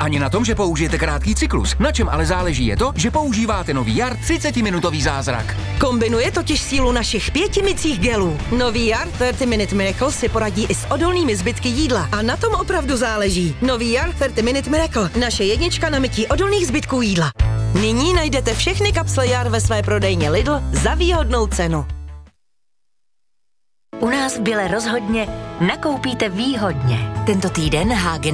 Ani na tom, že použijete krátký cyklus. Na čem ale záleží je to, že používáte nový Jar 30-minutový zázrak. Kombinuje totiž sílu našich 5 mycích gelů. Nový Jar 30 Minute Miracle si poradí i s odolnými zbytky jídla. A na tom opravdu záleží. Nový Jar 30 Minute Miracle. Naše jednička na mytí odolných zbytků jídla. Nyní najdete všechny kapsle Jar ve své prodejně Lidl za výhodnou cenu. U nás v Bile rozhodně nakoupíte výhodně. Tento týden Hagen